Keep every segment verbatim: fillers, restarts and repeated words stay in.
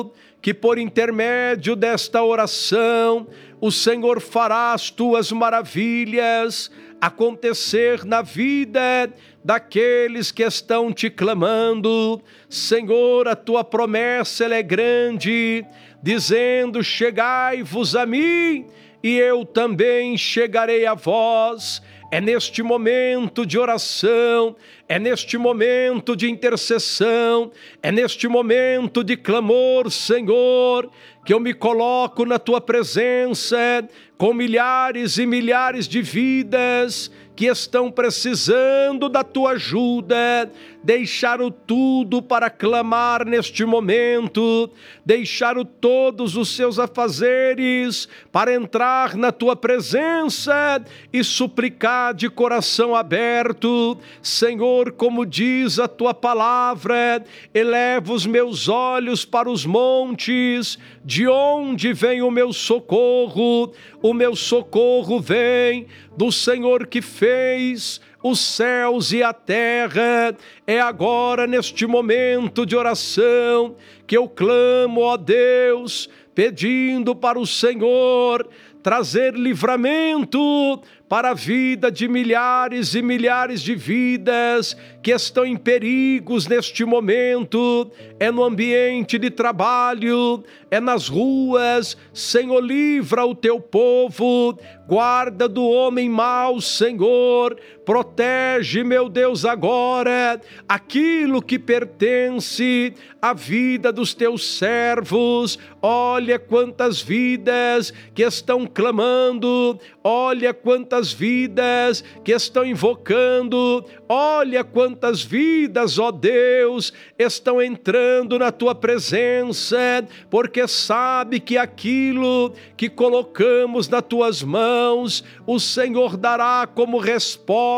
que por intermédio desta oração o Senhor fará as tuas maravilhas acontecer na vida daqueles que estão te clamando. Senhor, a tua promessa ela é grande, dizendo: chegai-vos a mim e eu também chegarei a vós. É neste momento de oração, é neste momento de intercessão, é neste momento de clamor, Senhor, que eu me coloco na tua presença com milhares e milhares de vidas que estão precisando da tua ajuda. Deixaram tudo para clamar neste momento, deixaram todos os seus afazeres para entrar na tua presença e suplicar de coração aberto. Senhor, como diz a tua palavra, eleva os meus olhos para os montes, de onde vem o meu socorro? O meu socorro vem do Senhor que fez os céus e a terra. É agora, neste momento de oração, que eu clamo, ó Deus, pedindo para o Senhor trazer livramento para a vida de milhares e milhares de vidas que estão em perigos neste momento. É no ambiente de trabalho, é nas ruas. Senhor, livra o teu povo, guarda do homem mau, Senhor. Protege, meu Deus, agora aquilo que pertence à vida dos teus servos. Olha quantas vidas que estão clamando, olha quantas vidas que estão invocando, olha quantas vidas, ó Deus, estão entrando na tua presença, porque sabe que aquilo que colocamos nas tuas mãos, o Senhor dará como resposta.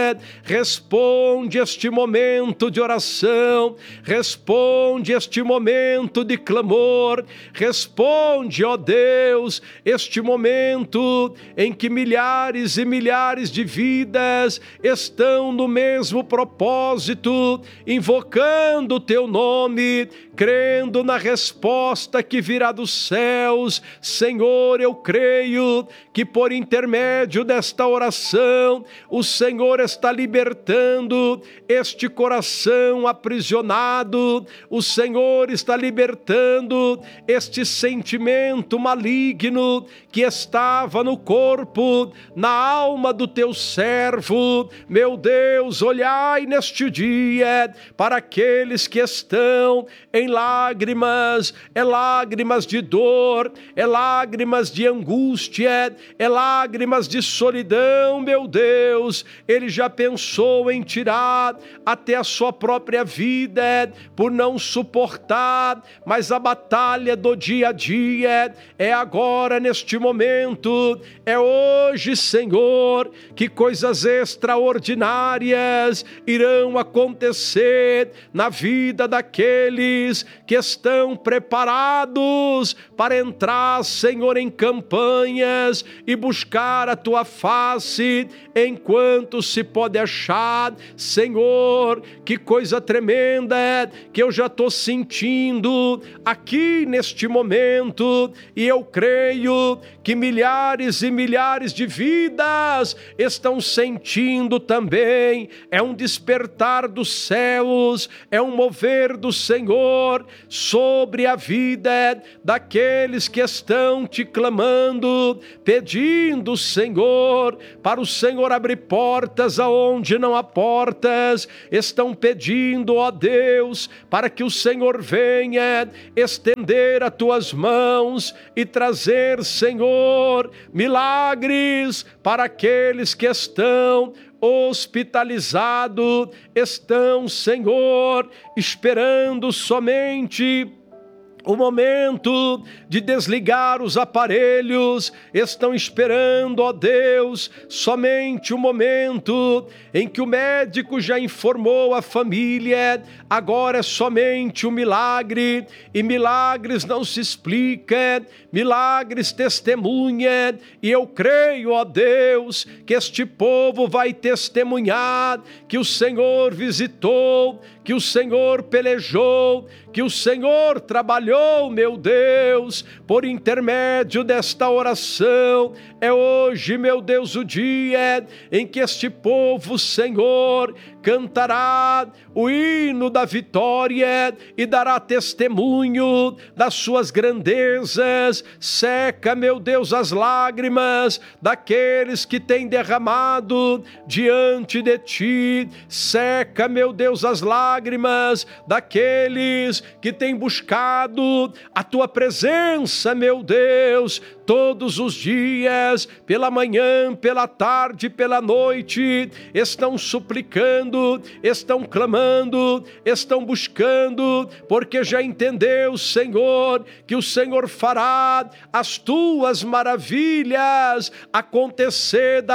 Responde este momento de oração, responde este momento de clamor, responde, ó Deus, este momento em que milhares e milhares de vidas estão no mesmo propósito, invocando o teu nome, crendo na resposta que virá dos céus. Senhor, eu creio que por intermédio desta oração, o Senhor está libertando este coração aprisionado, o Senhor está libertando este sentimento maligno que estava no corpo, na alma do teu servo. Meu Deus, olhai neste dia para aqueles que estão em lágrimas, é lágrimas de dor, é lágrimas de angústia, é lágrimas de solidão. Meu Deus, ele já pensou em tirar até a sua própria vida por não suportar, mas a batalha do dia a dia é agora, neste momento, é hoje, Senhor, que coisas extraordinárias irão acontecer na vida daqueles que estão preparados para entrar, Senhor, em campanhas e buscar a tua face enquanto se pode achar. Senhor, que coisa tremenda que eu já estou sentindo aqui neste momento, e eu creio que milhares e milhares de vidas estão sentindo também. É um despertar dos céus, é um mover do Senhor sobre a vida daqueles que estão te clamando, pedindo, Senhor, para o Senhor abrir portas aonde não há portas. Estão pedindo, ó Deus, para que o Senhor venha estender as tuas mãos e trazer, Senhor, milagres para aqueles que estão hospitalizados, estão, Senhor, esperando somente o momento de desligar os aparelhos, estão esperando, ó Deus, somente o momento em que o médico já informou a família. Agora é somente um milagre, e milagres não se explica, milagres testemunha, e eu creio, ó Deus, que este povo vai testemunhar que o Senhor visitou, que o Senhor pelejou, que o Senhor trabalhou, meu Deus, por intermédio desta oração. É hoje, meu Deus, o dia em que este povo, Senhor, cantará o hino da vitória e dará testemunho das suas grandezas. Seca, meu Deus, as lágrimas daqueles que têm derramado diante de ti. Seca, meu Deus, as lágrimas daqueles que têm buscado a tua presença, meu Deus, todos os dias, pela manhã, pela tarde, pela noite, estão suplicando, estão clamando, estão buscando, porque já entendeu, Senhor, que o Senhor fará as tuas maravilhas acontecer da